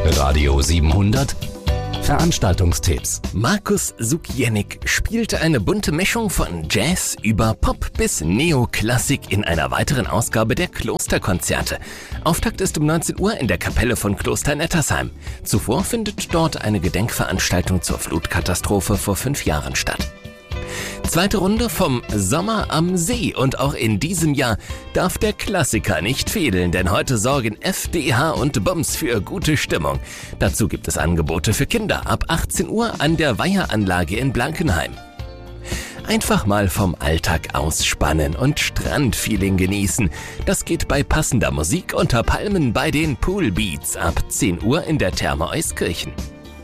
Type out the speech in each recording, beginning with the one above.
Radio 700 Veranstaltungstipps. Markus Sukiennik spielte eine bunte Mischung von Jazz über Pop bis Neoklassik in einer weiteren Ausgabe der Klosterkonzerte. Auftakt ist um 19 Uhr in der Kapelle von Kloster Nettersheim. Zuvor findet dort eine Gedenkveranstaltung zur Flutkatastrophe vor 5 Jahren statt. Zweite Runde vom Sommer am See, und auch in diesem Jahr darf der Klassiker nicht fehlen, denn heute sorgen FDH und Bums für gute Stimmung. Dazu gibt es Angebote für Kinder ab 18 Uhr an der Weiheranlage in Blankenheim. Einfach mal vom Alltag ausspannen und Strandfeeling genießen. Das geht bei passender Musik unter Palmen bei den Poolbeats ab 10 Uhr in der Therme Euskirchen.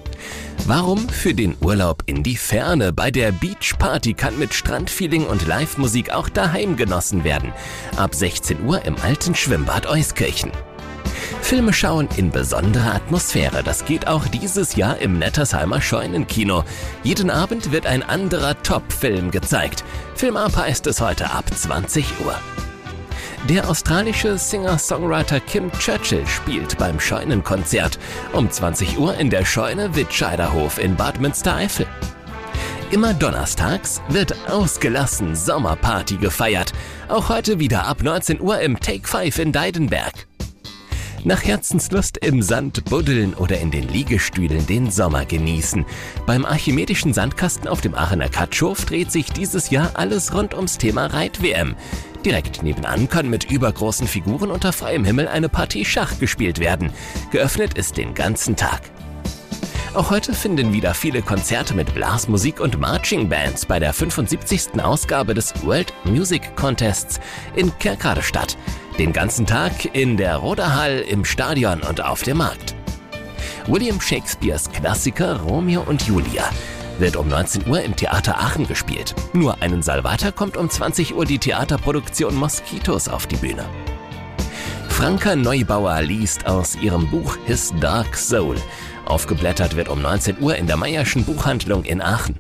Warum für den Urlaub in die Ferne? Bei der Beachparty kann mit Strandfeeling und Live-Musik auch daheim genossen werden. Ab 16 Uhr im alten Schwimmbad Euskirchen. Filme schauen in besonderer Atmosphäre. Das geht auch dieses Jahr im Nettersheimer Scheunenkino. Jeden Abend wird ein anderer Top-Film gezeigt. Filmab heißt es heute ab 20 Uhr. Der australische Singer-Songwriter Kim Churchill spielt beim Scheunenkonzert um 20 Uhr in der Scheune Wittscheiderhof in Bad Münstereifel. Immer donnerstags wird ausgelassen Sommerparty gefeiert. Auch heute wieder ab 19 Uhr im Take 5 in Deidenberg. Nach Herzenslust im Sand buddeln oder in den Liegestühlen den Sommer genießen. Beim Archimedischen Sandkasten auf dem Aachener Katschof dreht sich dieses Jahr alles rund ums Thema Reit-WM. Direkt nebenan kann mit übergroßen Figuren unter freiem Himmel eine Partie Schach gespielt werden. Geöffnet ist den ganzen Tag. Auch heute finden wieder viele Konzerte mit Blasmusik und Marching Bands bei der 75. Ausgabe des World Music Contests in Kerkrade statt. Den ganzen Tag in der Roderhall, im Stadion und auf dem Markt. William Shakespeares Klassiker Romeo und Julia wird um 19 Uhr im Theater Aachen gespielt. Nur einen Saal weiter kommt um 20 Uhr die Theaterproduktion Moskitos auf die Bühne. Franka Neubauer liest aus ihrem Buch His Dark Soul. Aufgeblättert wird um 19 Uhr in der Meyerschen Buchhandlung in Aachen.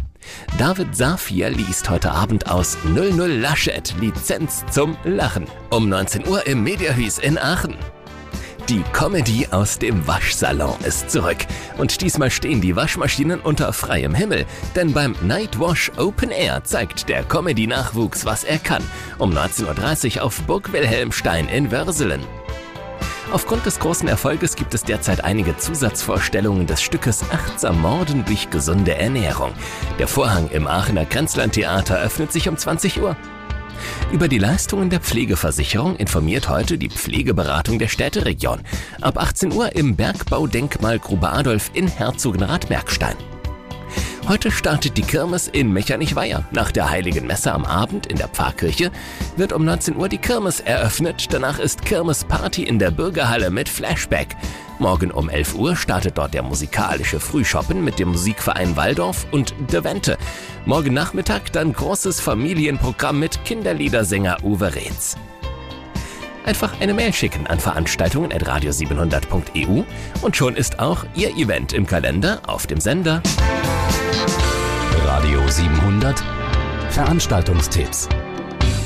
David Safir liest heute Abend aus 00 Laschet, Lizenz zum Lachen. Um 19 Uhr im Mediahuis in Aachen. Die Comedy aus dem Waschsalon ist zurück. Und diesmal stehen die Waschmaschinen unter freiem Himmel. Denn beim Nightwash Open Air zeigt der Comedy-Nachwuchs, was er kann. Um 19.30 Uhr auf Burg Wilhelmstein in Würselen. Aufgrund des großen Erfolges gibt es derzeit einige Zusatzvorstellungen des Stückes Achtsam Morden durch gesunde Ernährung. Der Vorhang im Aachener Grenzlandtheater öffnet sich um 20 Uhr. Über die Leistungen der Pflegeversicherung informiert heute die Pflegeberatung der Städteregion. Ab 18 Uhr im Bergbaudenkmal Grube Adolf in Herzogenrath-Merkstein. Heute startet die Kirmes in Mechernich-Weyer. Nach der Heiligen Messe am Abend in der Pfarrkirche wird um 19 Uhr die Kirmes eröffnet. Danach ist Kirmesparty in der Bürgerhalle mit Flashback. Morgen um 11 Uhr startet dort der musikalische Frühschoppen mit dem Musikverein Waldorf und De Wente. Morgen Nachmittag dann großes Familienprogramm mit Kinderliedersänger Uwe Reetz. Einfach eine Mail schicken an veranstaltungen@radio700.eu und schon ist auch Ihr Event im Kalender auf dem Sender. Radio 700 Veranstaltungstipps.